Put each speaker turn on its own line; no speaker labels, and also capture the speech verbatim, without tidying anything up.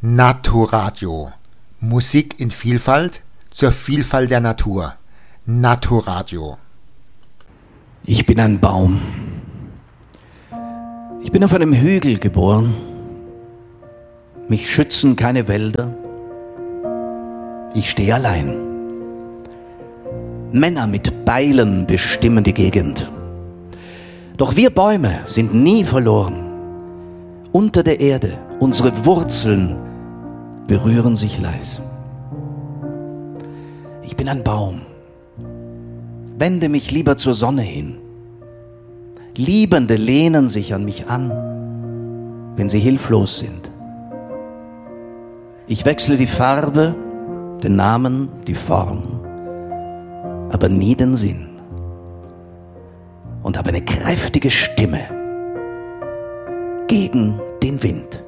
Naturadio. Musik in Vielfalt zur Vielfalt der Natur. Naturadio.
Ich bin ein Baum. Ich bin auf einem Hügel geboren. Mich schützen keine Wälder. Ich stehe allein. Männer mit Beilen bestimmen die Gegend. Doch wir Bäume sind nie verloren. Unter der Erde, unsere Wurzeln berühren sich leis. Ich bin ein Baum. Wende mich lieber zur Sonne hin. Liebende lehnen sich an mich an, wenn sie hilflos sind. Ich wechsle die Farbe, den Namen, die Form, aber nie den Sinn. Und habe eine kräftige Stimme gegen den Wind.